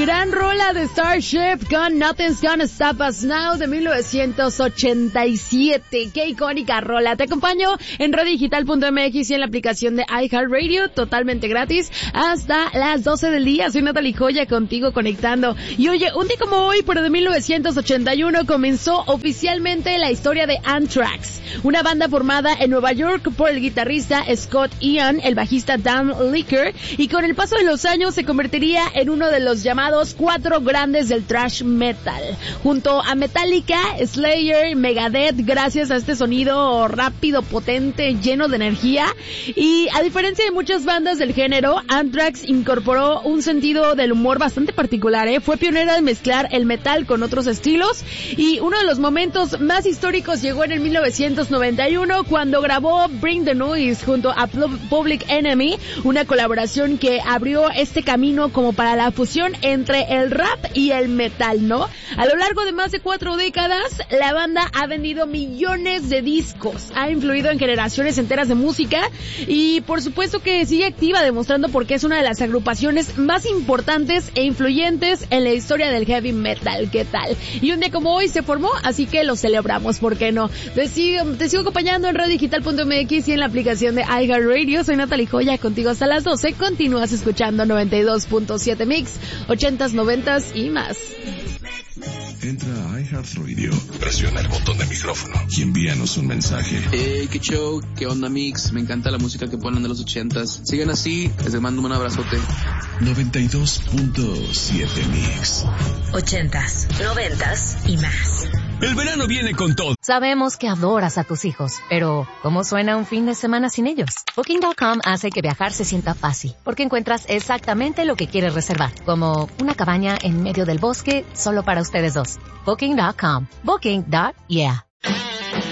Gran rola de Starship con Nothing's Gonna Stop Us Now de 1987. Qué icónica rola. Te acompaño en radiodigital.mx y en la aplicación de iHeartRadio, totalmente gratis, hasta las 12 del día. Soy Natalie Joya, contigo conectando. Y oye, un día como hoy, pero de 1981, comenzó oficialmente la historia de Anthrax, una banda formada en Nueva York por el guitarrista Scott Ian, el bajista Dan Licker, y con el paso de los años se convertiría en uno de los llamados cuatro grandes del thrash metal, junto a Metallica, Slayer, Megadeth, gracias a este sonido rápido, potente, lleno de energía. Y a diferencia de muchas bandas del género, Anthrax incorporó un sentido del humor bastante particular, Fue pionera de mezclar el metal con otros estilos, y uno de los momentos más históricos llegó en el 1991 cuando grabó Bring the Noise junto a Public Enemy, una colaboración que abrió este camino como para la fusión entre el rap y el metal, ¿no? A lo largo de más de 4 décadas, la banda ha vendido millones de discos, ha influido en generaciones enteras de música y por supuesto que sigue activa, demostrando por qué es una de las agrupaciones más importantes e influyentes en la historia del heavy metal. ¿Qué tal? Y un día como hoy se formó, así que lo celebramos, ¿por qué no? Te sigo acompañando en radiodigital.mx y en la aplicación de iHeartRadio. Soy Natalie Joya, contigo hasta las 12. Continúas escuchando 92.7 Mix, 80s, 90s y más. Entra a iHeartRadio, presiona el botón de micrófono y envíanos un mensaje. Qué show, qué onda Mix, me encanta la música que ponen de los 80s. Sigan así, les mando un abrazote. 92.7 Mix. 80s, 90s y más. El verano viene con todo. Sabemos que adoras a tus hijos, pero ¿cómo suena un fin de semana sin ellos? Booking.com hace que viajar se sienta fácil, porque encuentras exactamente lo que quieres reservar, como una cabaña en medio del bosque solo para ustedes dos. Booking.com. Booking.yeah.